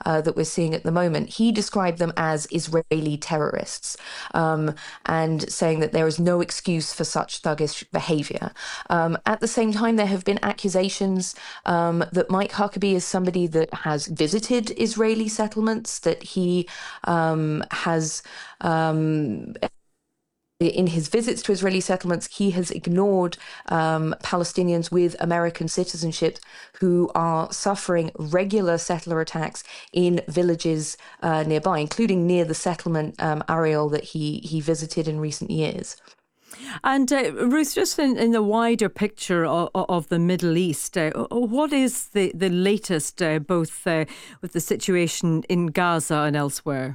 that we're seeing at the moment. He described them as Israeli terrorists, and saying that there is no excuse for such thuggish behavior. At the same time, there have been accusations that Mike Huckabee is somebody that has visited Israeli settlements, that he has in his visits to Israeli settlements, he has ignored Palestinians with American citizenship who are suffering regular settler attacks in villages nearby, including near the settlement Ariel that he visited in recent years. And Ruth, just in the wider picture of the Middle East, what is the latest, both with the situation in Gaza and elsewhere?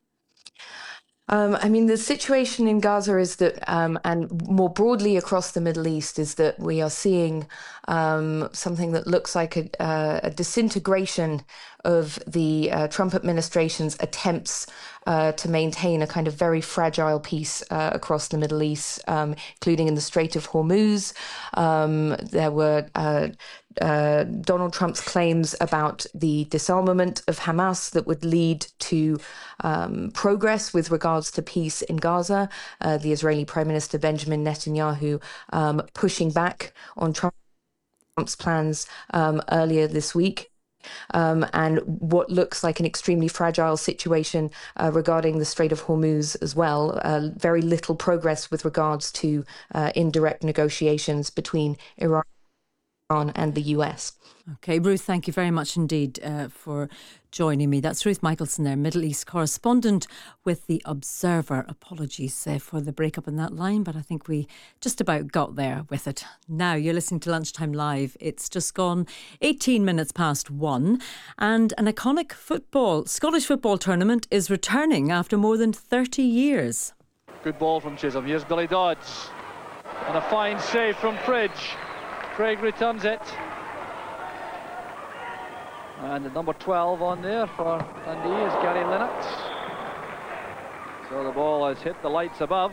The situation in Gaza is that, and more broadly across the Middle East, is that we are seeing something that looks like a disintegration of the Trump administration's attempts to maintain a kind of very fragile peace across the Middle East, including in the Strait of Hormuz. There were Donald Trump's claims about the disarmament of Hamas that would lead to progress with regards to peace in Gaza. The Israeli Prime Minister Benjamin Netanyahu pushing back on Trump's plans earlier this week. And what looks like an extremely fragile situation regarding the Strait of Hormuz as well. Very little progress with regards to indirect negotiations between Iran and the US. OK, Ruth, thank you very much indeed for joining me. That's Ruth Michelson there, Middle East correspondent with The Observer. Apologies for the breakup in that line, but I think we just about got there with it. Now, you're listening to Lunchtime Live. It's just gone 18 minutes past 1, and an iconic Scottish football tournament is returning after more than 30 years. Good ball from Chisholm. Here's Billy Dodds. And a fine save from Fridge. Craig returns it. And the number 12 on there for Dundee is Gary Lennox. So the ball has hit the lights above.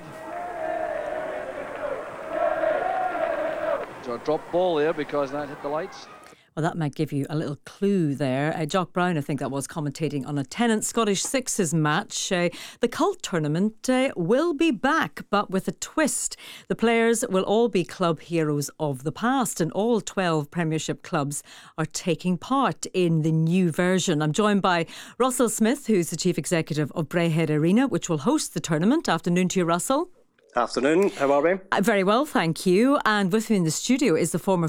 So a drop ball there because that hit the lights. Well, that might give you a little clue there. Jock Brown, I think that was, commentating on a Tennant Scottish Sixes match. The Cult tournament will be back, but with a twist. The players will all be club heroes of the past, and all 12 Premiership clubs are taking part in the new version. I'm joined by Russell Smith, who's the Chief Executive of Braehead Arena, which will host the tournament. Afternoon to you, Russell. Afternoon, how are we? Very well, thank you. And with me in the studio is the former